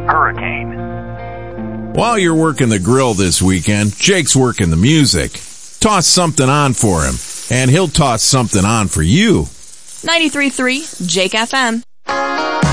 Hurricane. While you're working the grill this weekend, Jake's working the music. Toss something on for him, and he'll toss something on for you. 93.3 Jake FM.